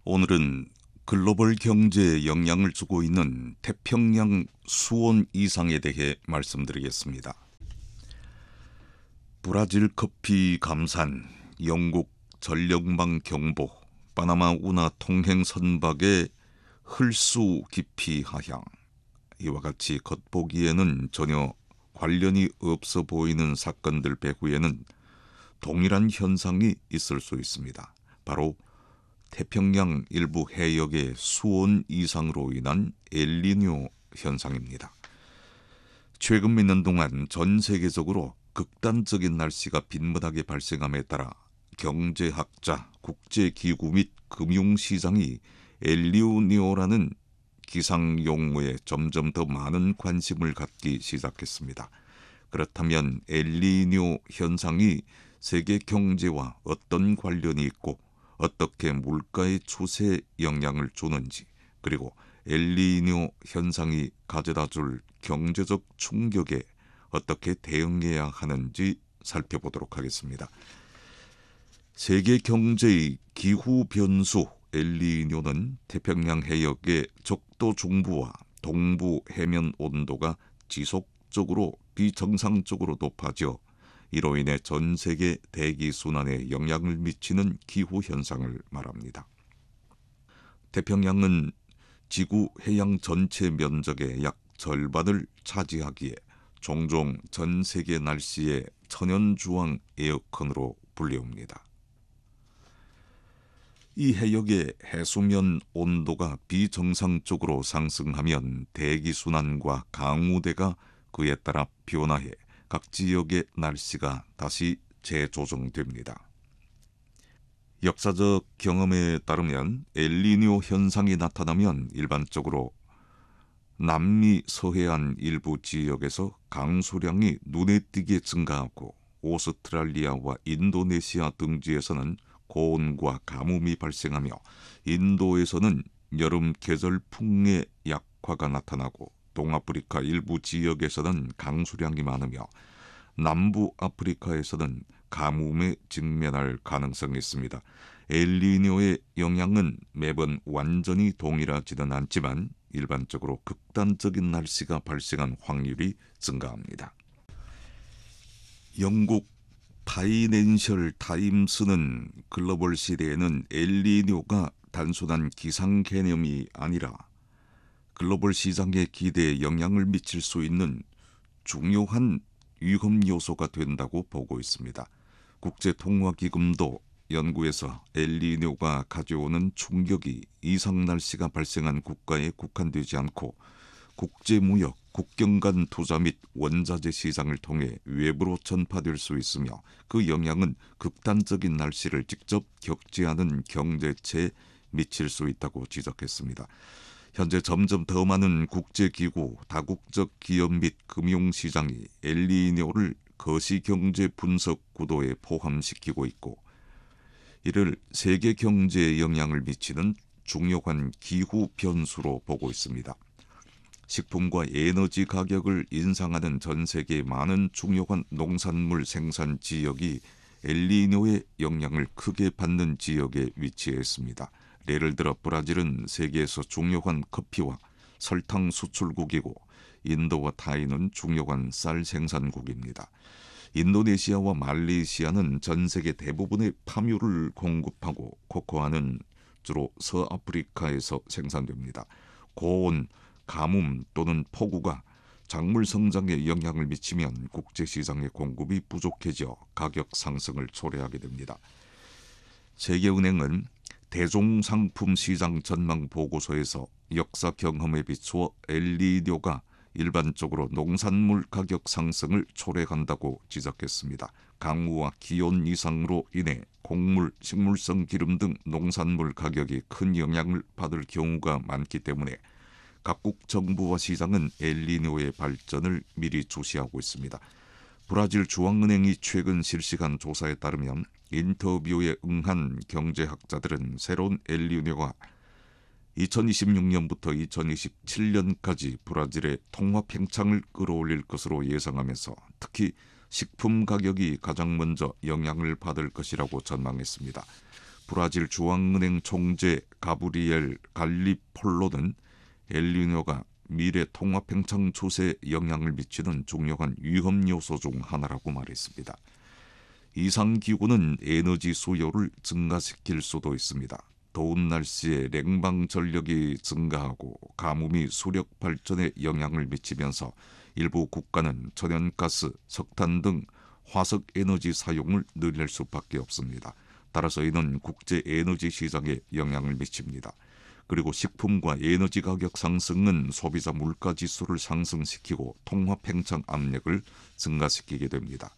오늘은 글로벌 경제에 영향을 주고 있는 태평양 수온 이상에 대해 말씀드리겠습니다. 브라질 커피 감산, 영국 전력망 경보, 파나마 운하 통행 선박의 흘수 깊이 하향. 이와 같이 겉보기에는 전혀 관련이 없어 보이는 사건들 배후에는 동일한 현상이 있을 수 있습니다. 바로 태평양 일부 해역의 수온 이상으로 인한 엘니뇨 현상입니다. 최근 몇 년 동안 전 세계적으로 극단적인 날씨가 빈번하게 발생함에 따라 경제학자, 국제기구 및 금융시장이 엘니뇨라는 기상용어에 점점 더 많은 관심을 갖기 시작했습니다. 그렇다면 엘니뇨 현상이 세계 경제와 어떤 관련이 있고 어떻게 물가의 추세에 영향을 주는지, 그리고 엘니뇨 현상이 가져다 줄 경제적 충격에 어떻게 대응해야 하는지 살펴보도록 하겠습니다. 세계 경제의 기후 변수 엘니뇨는 태평양 해역의 적도 중부와 동부 해면 온도가 지속적으로 비정상적으로 높아져 이로 인해 전 세계 대기 순환에 영향을 미치는 기후 현상을 말합니다. 태평양은 지구 해양 전체 면적의 약 절반을 차지하기에 종종 전 세계 날씨의 천연주황 에어컨으로 불리웁니다. 이 해역의 해수면 온도가 비정상적으로 상승하면 대기순환과 강우대가 그에 따라 변화해 각 지역의 날씨가 다시 재조정됩니다. 역사적 경험에 따르면 엘니뇨 현상이 나타나면 일반적으로 남미 서해안 일부 지역에서 강수량이 눈에 띄게 증가하고 오스트랄리아와 인도네시아 등지에서는 고온과 가뭄이 발생하며 인도에서는 여름 계절풍의 약화가 나타나고 동아프리카 일부 지역에서는 강수량이 많으며 남부 아프리카에서는 가뭄에 직면할 가능성이 있습니다. 엘니뇨의 영향은 매번 완전히 동일하지는 않지만 일반적으로 극단적인 날씨가 발생한 확률이 증가합니다. 영국 파이낸셜 타임스는 글로벌 시대에는 엘니뇨가 단순한 기상 개념이 아니라 글로벌 시장의 기대에 영향을 미칠 수 있는 중요한 위험 요소가 된다고 보고 있습니다. 국제통화기금도 연구에서 엘니뇨가 가져오는 충격이 이상 날씨가 발생한 국가에 국한되지 않고 국제무역, 국경 간 투자 및 원자재 시장을 통해 외부로 전파될 수 있으며 그 영향은 극단적인 날씨를 직접 겪지않은 경제체에 미칠 수 있다고 지적했습니다. 현재 점점 더 많은 국제기구, 다국적 기업 및 금융시장이 엘니뇨를 거시경제 분석 구도에 포함시키고 있고 이를 세계 경제에 영향을 미치는 중요한 기후 변수로 보고 있습니다. 식품과 에너지 가격을 인상하는 전 세계의 많은 중요한 농산물 생산 지역이 엘니뇨의 영향을 크게 받는 지역에 위치해 있습니다. 예를 들어 브라질은 세계에서 중요한 커피와 설탕 수출국이고 인도와 타이는 중요한 쌀 생산국입니다. 인도네시아와 말레이시아는 전 세계 대부분의 파묘를 공급하고 코코아는 주로 서아프리카에서 생산됩니다. 고온, 가뭄 또는 폭우가 작물 성장에 영향을 미치면 국제시장의 공급이 부족해져 가격 상승을 초래하게 됩니다. 세계은행은 대종상품 시장 전망 보고서에서 역사 경험에 비추어 엘니뇨가 일반적으로 농산물 가격 상승을 초래한다고 지적했습니다. 강우와 기온 이상으로 인해 곡물, 식물성 기름 등 농산물 가격이 큰 영향을 받을 경우가 많기 때문에 각국 정부와 시장은 엘니뇨의 발전을 미리 주시하고 있습니다. 브라질 중앙은행이 최근 실시한 조사에 따르면 인터뷰에 응한 경제학자들은 새로운 엘니뇨가 2026년부터 2027년까지 브라질의 통화 팽창을 끌어올릴 것으로 예상하면서 특히 식품 가격이 가장 먼저 영향을 받을 것이라고 전망했습니다. 브라질 중앙은행 총재 가브리엘 갈리폴로는 엘니뇨가 미래 통화팽창 추세에 영향을 미치는 중요한 위험 요소 중 하나라고 말했습니다. 이상기후는 에너지 수요를 증가시킬 수도 있습니다. 더운 날씨에 냉방 전력이 증가하고 가뭄이 수력 발전에 영향을 미치면서 일부 국가는 천연가스, 석탄 등 화석 에너지 사용을 늘릴 수밖에 없습니다. 따라서 이는 국제 에너지 시장에 영향을 미칩니다. 그리고 식품과 에너지 가격 상승은 소비자 물가 지수를 상승시키고 통화 팽창 압력을 증가시키게 됩니다.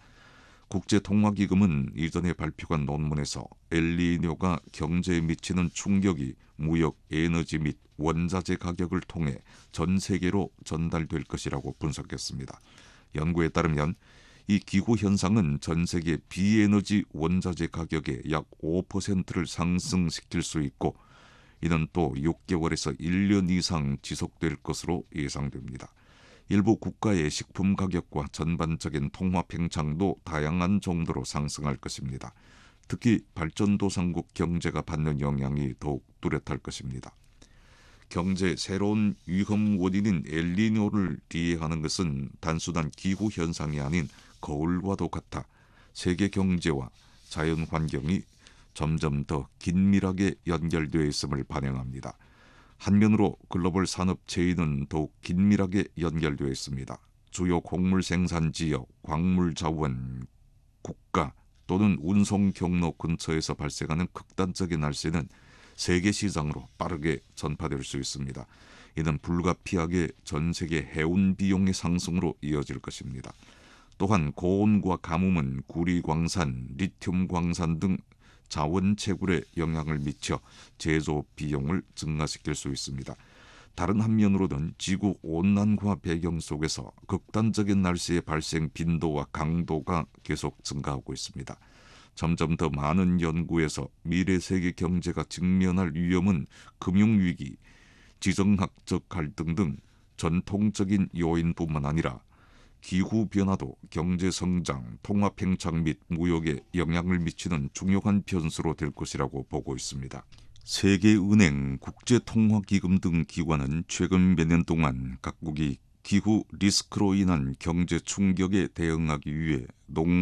국제통화기금은 이전에 발표한 논문에서 엘니뇨가 경제에 미치는 충격이 무역, 에너지 및 원자재 가격을 통해 전 세계로 전달될 것이라고 분석했습니다. 연구에 따르면 이 기후 현상은 전 세계 비에너지 원자재 가격의 약 5%를 상승시킬 수 있고 이는 또 6개월에서 1년 이상 지속될 것으로 예상됩니다. 일부 국가의 식품 가격과 전반적인 통화 팽창도 다양한 정도로 상승할 것입니다. 특히 발전도상국 경제가 받는 영향이 더욱 뚜렷할 것입니다. 경제의 새로운 위험 원인인 엘니뇨를 이해하는 것은 단순한 기후 현상이 아닌 거울과도 같아 세계 경제와 자연 환경이 점점 더 긴밀하게 연결되어 있음을 반영합니다. 한면으로 글로벌 산업 체인은 더욱 긴밀하게 연결되어 있습니다. 주요 곡물 생산 지역, 광물 자원, 국가 또는 운송 경로 근처에서 발생하는 극단적인 날씨는 세계 시장으로 빠르게 전파될 수 있습니다. 이는 불가피하게 전 세계 해운 비용의 상승으로 이어질 것입니다. 또한 고온과 가뭄은 구리 광산, 리튬 광산 등 자원 채굴에 영향을 미쳐 제조 비용을 증가시킬 수 있습니다. 다른 한면으로는 지구 온난화 배경 속에서 극단적인 날씨의 발생 빈도와 강도가 계속 증가하고 있습니다. 점점 더 많은 연구에서 미래 세계 경제가 직면할 위험은 금융위기, 지정학적 갈등 등 전통적인 요인뿐만 아니라 기후변화도 경제성장, 통화팽창 및 무역에 영향을 미치는 중요한 변수로 될 것이라고 보고 있습니다. 세계은행, 국제통화기금 등 기관은 최근 몇 년 동안 각국이 기후 리스크로 인한 경제 충격에 대응하기 위해